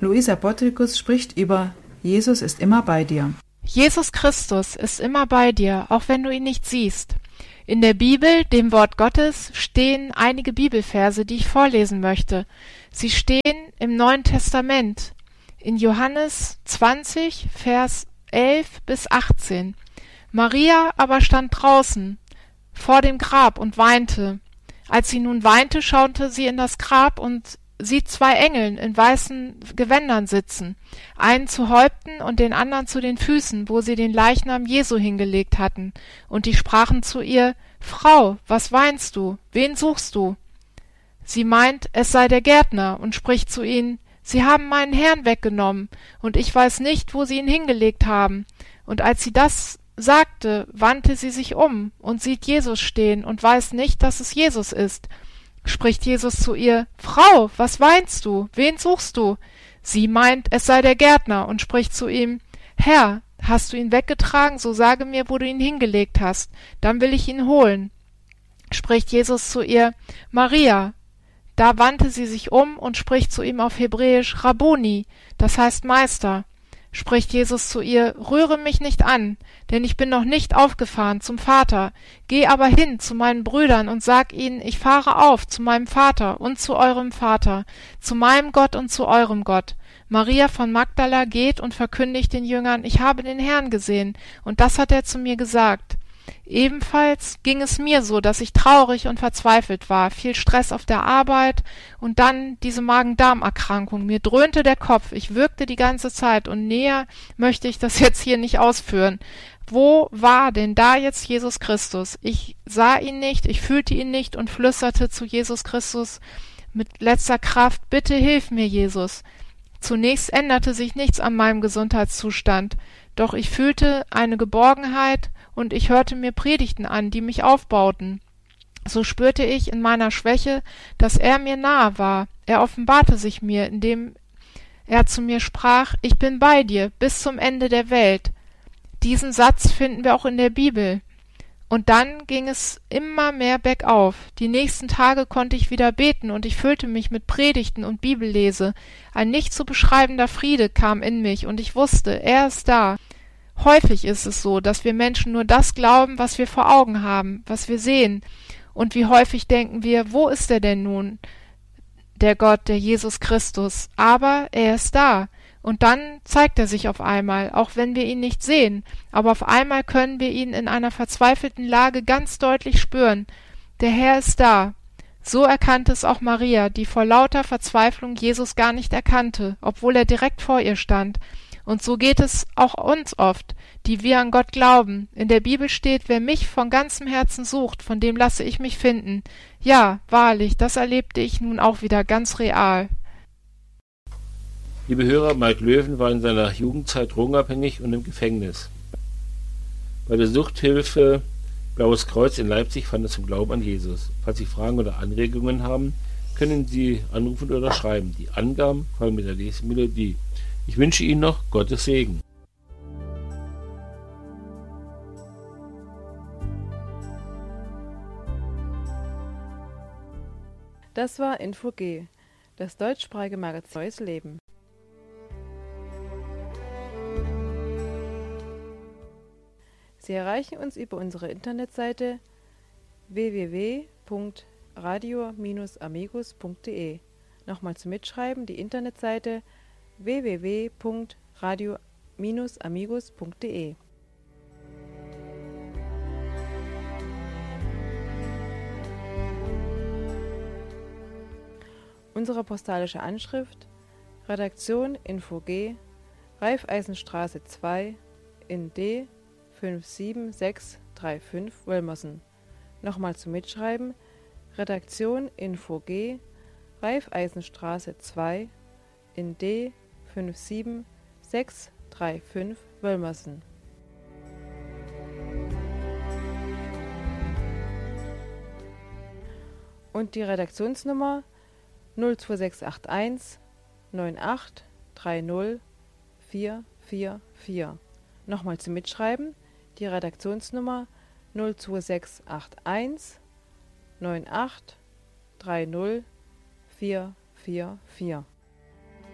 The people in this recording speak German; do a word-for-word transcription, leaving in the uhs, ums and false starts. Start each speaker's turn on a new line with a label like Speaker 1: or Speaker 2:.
Speaker 1: Luisa Bottrikus spricht über Jesus ist immer bei dir.
Speaker 2: Jesus Christus ist immer bei dir, auch wenn du ihn nicht siehst. In der Bibel, dem Wort Gottes, stehen einige Bibelverse, die ich vorlesen möchte. Sie stehen im Neuen Testament, in Johannes zwanzig, Vers elf bis achtzehn. Maria aber stand draußen vor dem Grab und weinte. Als sie nun weinte, schaute sie in das Grab und sieht zwei Engeln in weißen Gewändern sitzen, einen zu Häupten und den anderen zu den Füßen, wo sie den Leichnam Jesu hingelegt hatten. Und die sprachen zu ihr: Frau, was weinst du? Wen suchst du? Sie meint, es sei der Gärtner, und spricht zu ihnen: Sie haben meinen Herrn weggenommen, und ich weiß nicht, wo sie ihn hingelegt haben. Und als sie das sagte, wandte sie sich um und sieht Jesus stehen und weiß nicht, dass es Jesus ist. Spricht Jesus zu ihr: Frau, was weinst du? Wen suchst du? Sie meint, es sei der Gärtner, und spricht zu ihm: Herr, hast du ihn weggetragen, so sage mir, wo du ihn hingelegt hast, dann will ich ihn holen. Spricht Jesus zu ihr: Maria. Da wandte sie sich um und spricht zu ihm auf Hebräisch: Rabboni, das heißt Meister. Spricht Jesus zu ihr: Rühre mich nicht an, denn ich bin noch nicht aufgefahren zum Vater. Geh aber hin zu meinen Brüdern und sag ihnen, ich fahre auf zu meinem Vater und zu eurem Vater, zu meinem Gott und zu eurem Gott. Maria von Magdala geht und verkündigt den Jüngern: Ich habe den Herrn gesehen, und das hat er zu mir gesagt. Ebenfalls ging es mir so, dass ich traurig und verzweifelt war, viel Stress auf der Arbeit und dann diese Magen-Darm-Erkrankung. Mir dröhnte der Kopf, ich würgte die ganze Zeit und näher möchte ich das jetzt hier nicht ausführen. Wo war denn da jetzt Jesus Christus? Ich sah ihn nicht, ich fühlte ihn nicht und flüsterte zu Jesus Christus mit letzter Kraft: Bitte hilf mir, Jesus. Zunächst änderte sich nichts an meinem Gesundheitszustand, doch ich fühlte eine Geborgenheit und ich hörte mir Predigten an, die mich aufbauten. So spürte ich in meiner Schwäche, dass er mir nahe war. Er offenbarte sich mir, indem er zu mir sprach: Ich bin bei dir bis zum Ende der Welt. Diesen Satz finden wir auch in der Bibel. Und dann ging es immer mehr bergauf. Die nächsten Tage konnte ich wieder beten und ich füllte mich mit Predigten und Bibellese. Ein nicht zu beschreibender Friede kam in mich und ich wusste, er ist da. Häufig ist es so, dass wir Menschen nur das glauben, was wir vor Augen haben, was wir sehen. Und wie häufig denken wir: Wo ist er denn nun, der Gott, der Jesus Christus? Aber er ist da. Und dann zeigt er sich auf einmal, auch wenn wir ihn nicht sehen. Aber auf einmal können wir ihn in einer verzweifelten Lage ganz deutlich spüren. Der Herr ist da. So erkannte es auch Maria, die vor lauter Verzweiflung Jesus gar nicht erkannte, obwohl er direkt vor ihr stand. Und so geht es auch uns oft, die wir an Gott glauben. In der Bibel steht: Wer mich von ganzem Herzen sucht, von dem lasse ich mich finden. Ja, wahrlich, das erlebte ich nun auch wieder ganz real.
Speaker 3: Liebe Hörer, Mike Löwen war in seiner Jugendzeit drogenabhängig und im Gefängnis. Bei der Suchthilfe Blaues Kreuz in Leipzig fand er zum Glauben an Jesus. Falls Sie Fragen oder Anregungen haben, können Sie anrufen oder schreiben. Die Angaben folgen mit der nächsten Melodie. Ich wünsche Ihnen noch Gottes Segen.
Speaker 4: Das war Info G, das deutschsprachige Magazin Neues Leben. Sie erreichen uns über unsere Internetseite w w w punkt radio Bindestrich amigos punkt de. Nochmal zum Mitschreiben: die Internetseite w w w punkt radio Bindestrich amigos punkt de. Unsere postalische Anschrift: Redaktion Info G, Raiffeisenstraße zwei in D fünf sieben sechs drei fünf Wölmersen. Nochmal zum Mitschreiben: Redaktion Info G, Raiffeisenstraße zwei in D fünf sieben sechs drei fünf Wölmersen. Und die Redaktionsnummer null zwei sechs acht eins neun acht drei null vier vier vier. Nochmal zum Mitschreiben: die Redaktionsnummer null zwei sechs acht eins neun acht drei null vier vier vier.